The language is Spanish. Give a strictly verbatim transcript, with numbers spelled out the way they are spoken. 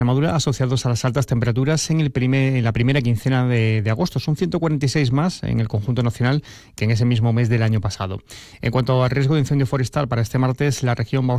Extremadura asociados a las altas temperaturas en, el primer, en la primera quincena de, de agosto. Son ciento cuarenta y seis más en el conjunto nacional que en ese mismo mes del año pasado. En cuanto al riesgo de incendio forestal para este martes, la región va a